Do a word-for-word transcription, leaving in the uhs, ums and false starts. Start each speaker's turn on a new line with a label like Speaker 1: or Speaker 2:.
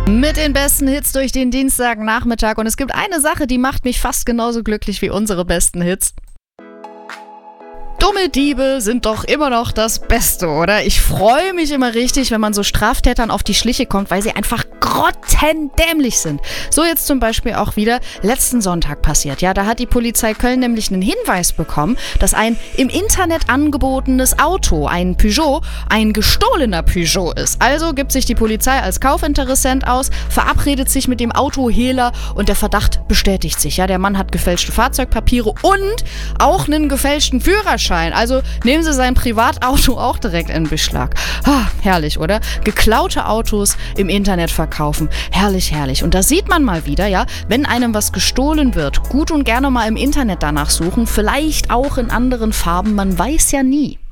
Speaker 1: Mit den besten Hits durch den Dienstagnachmittag. Und es gibt eine Sache, die macht mich fast genauso glücklich wie unsere besten Hits. Dumme Diebe sind doch immer noch das Beste, oder? Ich freue mich immer richtig, wenn man so Straftätern auf die Schliche kommt, weil sie einfach grottendämlich sind. So jetzt zum Beispiel auch wieder letzten Sonntag passiert. Ja, da hat die Polizei Köln nämlich einen Hinweis bekommen, dass ein im Internet angebotenes Auto, ein Peugeot, ein gestohlener Peugeot ist. Also gibt sich die Polizei als Kaufinteressent aus, verabredet sich mit dem Autohehler und der Verdacht bestätigt sich. Ja, der Mann hat gefälschte Fahrzeugpapiere und auch einen gefälschten Führerschein. Also nehmen Sie sein Privatauto auch direkt in Beschlag. Ah, herrlich, oder? Geklaute Autos im Internet verkaufen. Herrlich, herrlich. Und da sieht man mal wieder, ja, wenn einem was gestohlen wird, gut und gerne mal im Internet danach suchen. Vielleicht auch in anderen Farben, man weiß ja nie.